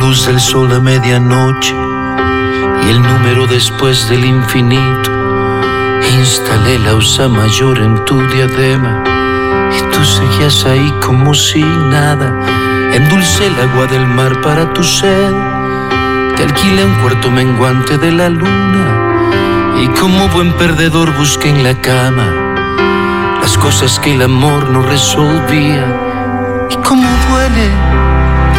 luz del sol a medianoche y el número después del infinito. Instalé la Ursa mayor en tu diadema y tú seguías ahí como si nada. Endulcé el agua del mar para tu sed, te alquilé un cuarto menguante de la luna y como buen perdedor busqué en la cama las cosas que el amor no resolvía. Y cómo duele